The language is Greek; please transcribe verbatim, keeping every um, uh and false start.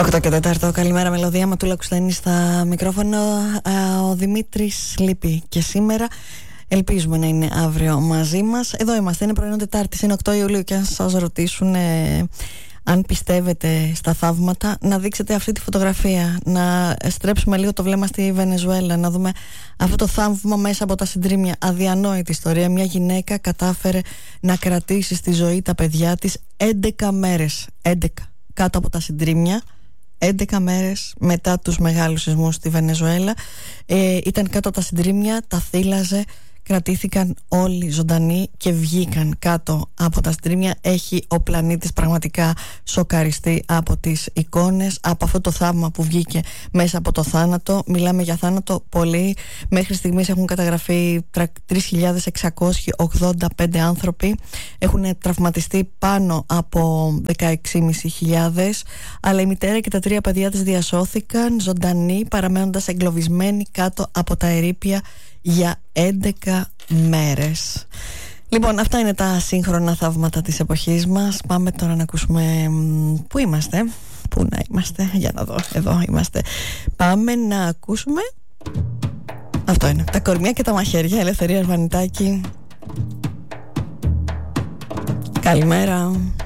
οκτώ και τέσσερα, καλημέρα Μελωδία, Ματούλα Κουστένη στα μικρόφωνα. Ο Δημήτρης λείπει και σήμερα. Ελπίζουμε να είναι αύριο μαζί μας. Εδώ είμαστε, είναι πρωινό Τετάρτης, είναι οκτώ Ιουλίου. Και αν σας ρωτήσουν ε, αν πιστεύετε στα θαύματα, να δείξετε αυτή τη φωτογραφία. Να στρέψουμε λίγο το βλέμμα στη Βενεζουέλα, να δούμε αυτό το θαύμα μέσα από τα συντρίμμια. Αδιανόητη ιστορία. Μια γυναίκα κατάφερε να κρατήσει στη ζωή τα παιδιά της έντεκα μέρες. έντεκα κάτω από τα συντρίμμια, έντεκα μέρες μετά τους μεγάλους σεισμούς στη Βενεζουέλα. ε, Ήταν κάτω από τα συντρίμμια, τα θύλαζε, κρατήθηκαν όλοι ζωντανοί και βγήκαν κάτω από τα συντρίμμια. Έχει ο πλανήτης πραγματικά σοκαριστεί από τις εικόνες, από αυτό το θαύμα που βγήκε μέσα από το θάνατο. Μιλάμε για θάνατο πολύ. Μέχρι στιγμής έχουν καταγραφεί τρεις χιλιάδες εξακόσιοι ογδόντα πέντε άνθρωποι. Έχουν τραυματιστεί πάνω από δεκαέξι χιλιάδες πεντακόσιοι, αλλά η μητέρα και τα τρία παιδιά της διασώθηκαν ζωντανοί, παραμένοντας εγκλωβισμένοι κάτω από τα ερείπια για έντεκα μέρες. Λοιπόν, αυτά είναι τα σύγχρονα θαύματα της εποχής μας. Πάμε τώρα να ακούσουμε. Πού είμαστε? Πού να είμαστε? Για να δω. Εδώ είμαστε. Πάμε να ακούσουμε. Αυτό είναι. Τα κορμιά και τα μαχαίρια. Ελευθερία Αρβανιτάκη. Καλημέρα.